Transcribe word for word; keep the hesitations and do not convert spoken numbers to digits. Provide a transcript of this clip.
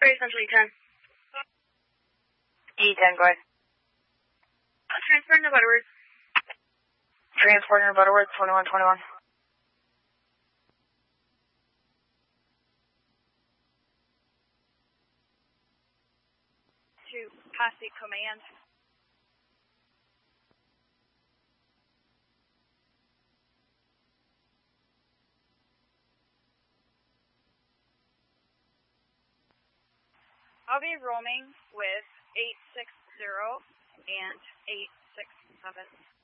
Very Central E ten. E ten, go ahead. Transporting to Butterworth. Transporting to Butterworth, twenty-one twenty-one. To Posse Command. I'll be roaming with eight six zero and eight six seven.